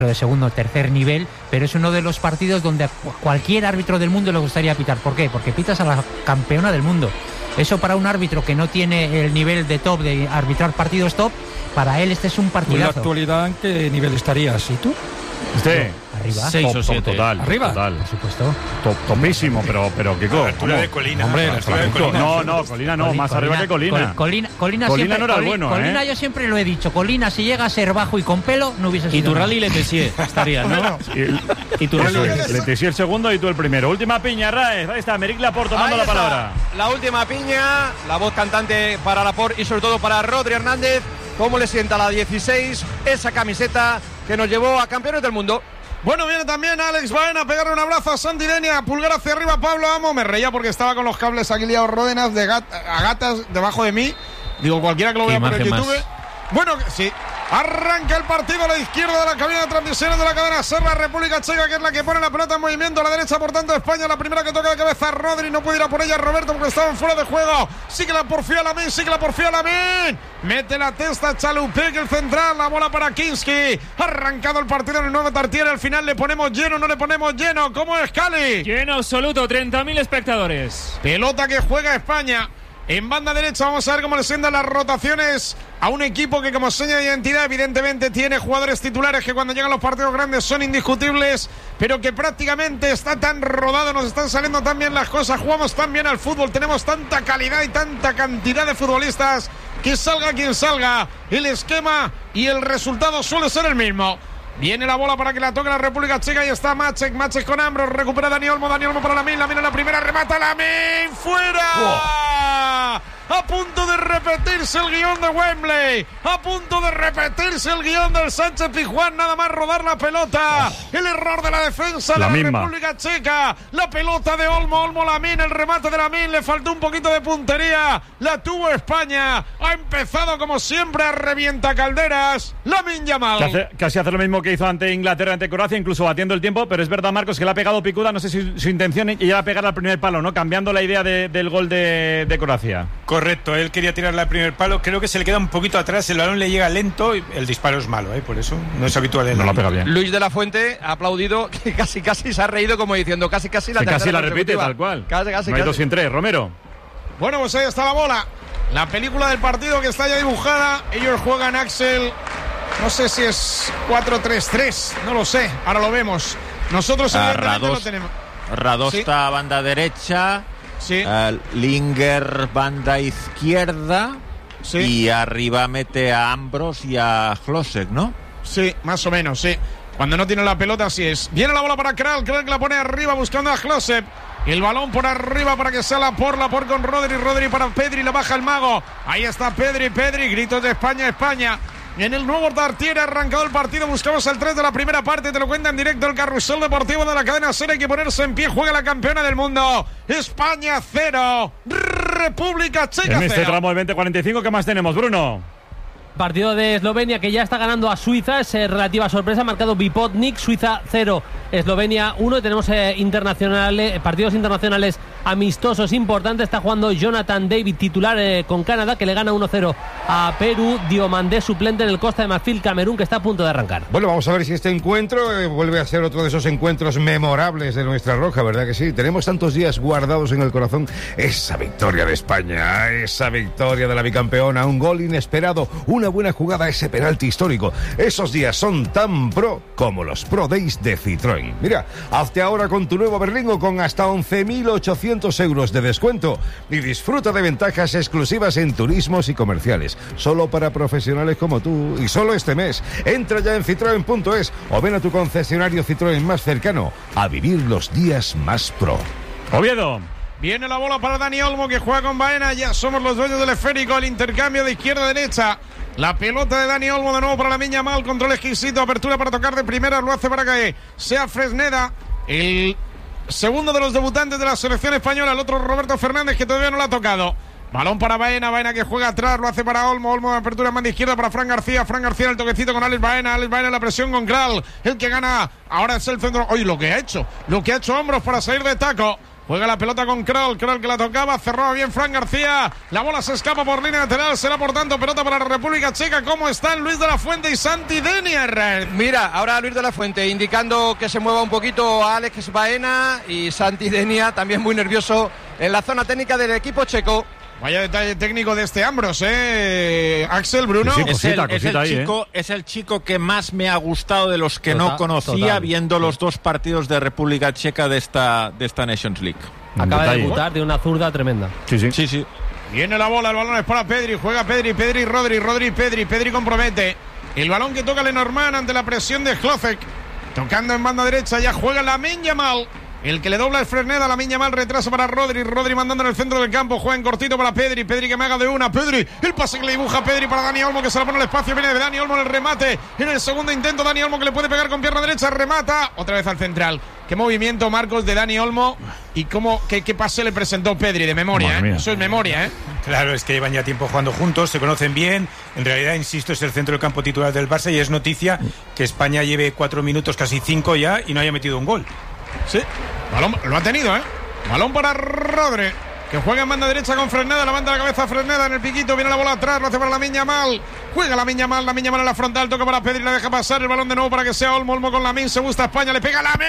de segundo o tercer nivel, pero es uno de los partidos donde a cualquier árbitro del mundo le gustaría pitar. ¿Por qué? Porque pitas a la campeona del mundo. Eso para un árbitro que no tiene el nivel de top de arbitrar partidos top, para él este es un partidazo. ¿En la actualidad en qué nivel estarías? ¿Y tú? Arriba. 6 o 7. Total. ¿Arriba? Total. Por supuesto. Topísimo, pero ¿qué cosa? Altura de Colina. Hombre, Colina no, más arriba que Colina. Colina Colina no era el bueno, Colina yo siempre lo he dicho. Colina, si llega a ser bajo y con pelo, no hubiese sido. Y Turral y Letessier estarían, ¿no? Y Turral y Letessier. Letessier el segundo y tú el primero. Última piña, Raez. Ahí está, Meric Laporte tomando la palabra. La última piña, la voz cantante para Laporte y sobre todo para Rodri Hernández. ¿Cómo le sienta la 16 esa camiseta que nos llevó a campeones del mundo? Bueno, viene también Alex Baena a pegarle un abrazo a Santi Denia, pulgar hacia arriba Pablo Amo. Me reía porque estaba con los cables aquí liados Ródenas a gatas debajo de mí. Digo, cualquiera que lo vea por el YouTube. Bueno, sí. Arranca el partido a la izquierda de la cabina de transmisiones de la cadena SER, la República Checa, que es la que pone la pelota en movimiento. A la derecha, por tanto, España, la primera que toca de cabeza Rodri. No puede ir a por ella Roberto porque estaban fuera de juego. Sí que la porfía Lamin, mete la testa Chalupé, que el central, la bola para Kinski. Arrancado el partido en el nuevo Tartiere. Al final le ponemos lleno, no le ponemos lleno. ¿Cómo es Cali? Lleno absoluto, 30.000 espectadores. Pelota que juega España. En banda derecha vamos a ver cómo le sientan las rotaciones a un equipo que como seña de identidad evidentemente tiene jugadores titulares que cuando llegan los partidos grandes son indiscutibles, pero que prácticamente está tan rodado, nos están saliendo tan bien las cosas, jugamos tan bien al fútbol, tenemos tanta calidad y tanta cantidad de futbolistas que salga quien salga, el esquema y el resultado suele ser el mismo. Viene la bola para que la toque la República Checa y está Maček con Ambros, recupera Dani Olmo para Lamin en la primera, remata Lamin, ¡fuera! A punto de repetirse el guión de Wembley, a punto de repetirse el guión del Sánchez Pizjuán, nada más rodar la pelota, el error de la defensa de la República Checa, la pelota de Olmo Lamin, el remate de Lamin, le faltó un poquito de puntería, la tuvo España, ha empezado como siempre a revienta calderas, Lamin Yamal. Casi hace lo mismo que hizo ante Inglaterra, ante Croacia, incluso batiendo el tiempo, pero es verdad, Marcos, que le ha pegado picuda, no sé si su intención era a pegar al primer palo, ¿no? Cambiando la idea del gol de Croacia. Correcto, él quería tirarle al primer palo, creo que se le queda un poquito atrás, el balón le llega lento y el disparo es malo, por eso no es habitual. No lo pega bien. Luis de la Fuente ha aplaudido, que casi se ha reído como diciendo casi la tercera. Casi la repite tal cual. Casi. No hay 2 sin 3, Romero. Bueno, pues ahí está la bola, la película del partido que está ya dibujada, ellos juegan Axel, no sé si es 4-3-3, no lo sé, ahora lo vemos. Nosotros evidentemente lo tenemos. Radosta, sí. Banda derecha. Sí. Linger, banda izquierda. Sí. Y arriba mete a Ambros y a Hlosek, ¿no? Sí, más o menos, sí. Cuando no tiene la pelota, así es. Viene la bola para Kral que la pone arriba buscando a Hlosek. El balón por arriba para que sea Laporte con Rodri para Pedri, le baja el mago. Ahí está Pedri, gritos de España. En el nuevo Tartiere ha arrancado el partido, buscamos el 3 de la primera parte, te lo cuenta en directo el carrusel deportivo de la cadena SER, hay que ponerse en pie, juega la campeona del mundo, España 0, República Checa 0. En este tramo de 20-45, ¿qué más tenemos, Bruno? Partido de Eslovenia que ya está ganando a Suiza, es relativa sorpresa, marcado Vipotnik, Suiza 0, Eslovenia 1, y tenemos partidos internacionales amistosos importantes, está jugando Jonathan David titular con Canadá, que le gana 1-0 a Perú, Diomandé suplente en el Costa de Marfil, Camerún, que está a punto de arrancar. Bueno, vamos a ver si este encuentro vuelve a ser otro de esos encuentros memorables de nuestra roja, ¿verdad que sí? Tenemos tantos días guardados en el corazón esa victoria de España, esa victoria de la bicampeona, un gol inesperado, una buena jugada, ese penalti histórico. Esos días son tan pro como los Pro Days de Citroën. Mira, hazte ahora con tu nuevo Berlingo con hasta 11.800 euros de descuento y disfruta de ventajas exclusivas en turismos y comerciales, solo para profesionales como tú y solo este mes. Entra ya en citroen.es o ven a tu concesionario Citroën más cercano a vivir los días más pro. Oviedo. Viene la bola para Dani Olmo que juega con Baena, ya somos los dueños del esférico, el intercambio de izquierda a derecha. La pelota de Dani Olmo de nuevo para Lamin Yamal, control exquisito, apertura para tocar de primera, lo hace para que sea Fresneda, el segundo de los debutantes de la selección española, el otro Roberto Fernández que todavía no lo ha tocado. Balón para Baena que juega atrás, lo hace para Olmo de apertura en banda izquierda para Fran García el toquecito con Alex Baena la presión con Kral, el que gana, ahora es el centro, oye lo que ha hecho Ambros para salir de taco. Juega la pelota con Kroll que la tocaba, cerraba bien Fran García. La bola se escapa por línea lateral, será por tanto pelota para la República Checa. ¿Cómo están Luis de la Fuente y Santi Denier? Mira, ahora Luis de la Fuente indicando que se mueva un poquito a Alex Baena y Santi Denier también muy nervioso en la zona técnica del equipo checo. Vaya detalle técnico de este Ambros, Axel, Bruno. Sí, cosita, es el chico que más me ha gustado de los que no conocía, viendo los 2 partidos de República Checa de esta Nations League. Acaba de debutar de una zurda tremenda. Sí. Viene la bola, el balón es para Pedri, juega Pedri, Rodri compromete. El balón que toca Lenormand ante la presión de Hlocek. Tocando en banda derecha, ya juega Lamine Yamal. El que le dobla es Fresneda, Lamine Yamal retrasa para Rodri mandando en el centro del campo, juega en cortito para Pedri que me haga de una, Pedri, el pase que le dibuja Pedri para Dani Olmo, que se la pone al espacio, viene de Dani Olmo en el remate, en el segundo intento Dani Olmo que le puede pegar con pierna derecha, remata, otra vez al central. Qué movimiento, Marcos, de Dani Olmo y qué pase le presentó Pedri de memoria, Eso es memoria, Claro, es que llevan ya tiempo jugando juntos, se conocen bien. En realidad, insisto, es el centro del campo titular del Barça y es noticia que España lleve 4 minutos, casi 5 ya, y no haya metido un gol. Sí, balón lo ha tenido, Balón para Rodri, que juega en banda derecha con Fresneda, levanta la cabeza Fresneda en el piquito, viene la bola atrás, lo hace para Lamine Yamal, juega Lamine Yamal en la frontal, toca para Pedri, la deja pasar, el balón de nuevo para que sea Olmo con Lamine, se gusta España, le pega Lamine.